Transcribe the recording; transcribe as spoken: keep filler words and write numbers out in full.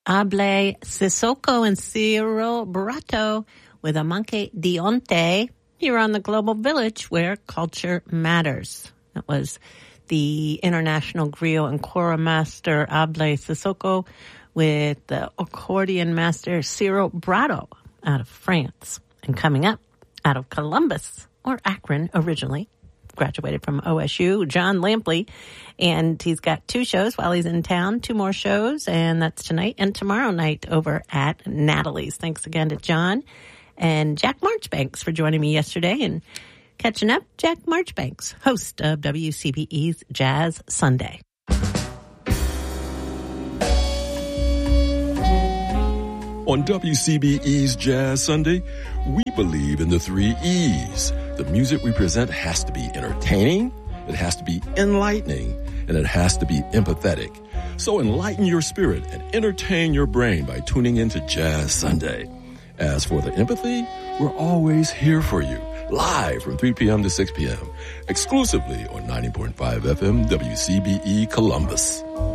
Able Sissoko and Ciro Barato with Amanke Dionte here on the Global Village where culture matters. That was the international griot and kora master Able Sissoko with the accordion master Ciro Barato out of France. And coming up out of Columbus, or Akron originally, graduated from O S U, John Lampley, and he's got two shows while he's in town, two more shows, and that's tonight and tomorrow night over at Natalie's. Thanks again to John and Jack Marchbanks for joining me yesterday and catching up. Jack Marchbanks, host of W C B E's Jazz Sunday. On W C B E's Jazz Sunday, we believe in the three E's. The music we present has to be entertaining, it has to be enlightening, and it has to be empathetic. So enlighten your spirit and entertain your brain by tuning into Jazz Sunday. As for the empathy, we're always here for you, live from three p.m. to six p.m., exclusively on ninety point five F M W C B E Columbus.